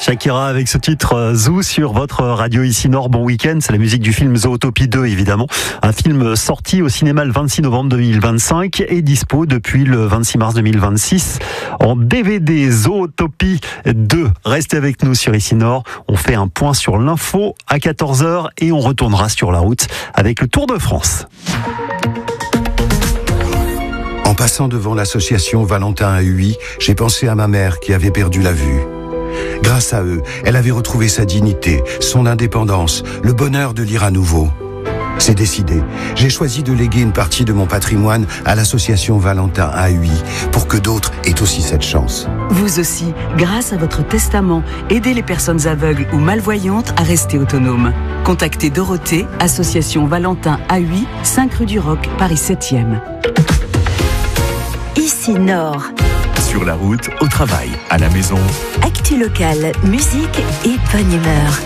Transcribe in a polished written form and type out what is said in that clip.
Shakira avec ce titre Zoo sur votre radio ici Nord. Bon week-end, c'est la musique du film Zootopie 2 évidemment. Un film sorti au cinéma le 26 novembre 2025 et dispo depuis le 26 mars 2026 en DVD. Zootopie 2. Restez avec nous sur ici Nord. On fait un point sur l'info à 14h et on retournera sur la route avec le Tour de France. En passant devant l'association Valentin à Huy, j'ai pensé à ma mère qui avait perdu la vue. Grâce à eux, elle avait retrouvé sa dignité, son indépendance, le bonheur de lire à nouveau. C'est décidé. J'ai choisi de léguer une partie de mon patrimoine à l'association Valentin à Huy pour que d'autres aient aussi cette chance. Vous aussi, grâce à votre testament, aidez les personnes aveugles ou malvoyantes à rester autonomes. Contactez Dorothée, association Valentin à Huy, 5 rue du Roc, Paris 7e. Ici Nord. Sur la route, au travail, à la maison. Actu locale, musique et bonne humeur.